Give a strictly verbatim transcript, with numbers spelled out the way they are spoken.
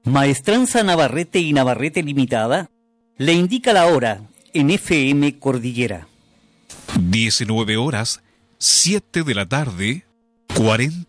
Maestranza Navarrete y Navarrete Limitada le indica la hora en F M Cordillera. diecinueve horas, siete de la tarde, cuarenta